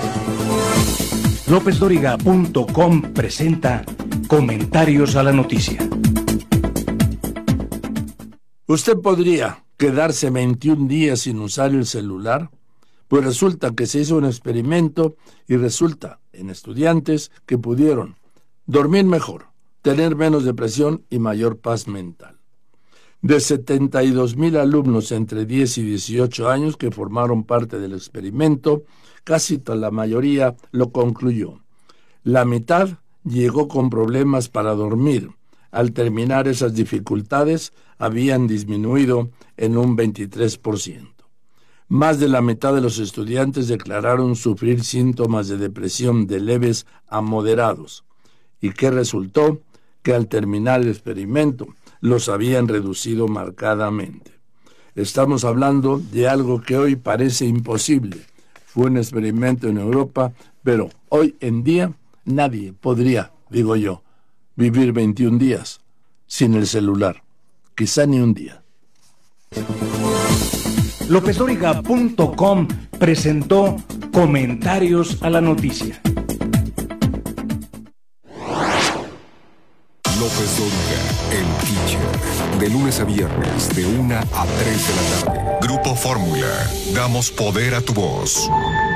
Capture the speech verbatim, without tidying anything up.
López Dóriga punto com presenta Comentarios a la Noticia. ¿Usted podría quedarse veintiún días sin usar el celular? Pues resulta que se hizo un experimento y resulta en estudiantes que pudieron dormir mejor, tener menos depresión y mayor paz mental. De setenta y dos mil alumnos entre diez y dieciocho años que formaron parte del experimento, casi toda la mayoría lo concluyó. La mitad llegó con problemas para dormir. Al terminar esas dificultades, habían disminuido en un veintitrés por ciento. Más de la mitad de los estudiantes declararon sufrir síntomas de depresión de leves a moderados. ¿Y qué resultó? Que al terminar el experimento los habían reducido marcadamente. Estamos hablando de algo que hoy parece imposible. Fue un experimento en Europa, pero hoy en día nadie podría, digo yo, vivir veintiún días sin el celular. Quizá ni un día. López Dóriga punto com presentó Comentarios a la Noticia. López Dóriga, el teacher. De lunes a viernes, de una a tres de la tarde. Grupo Fórmula. Damos poder a tu voz.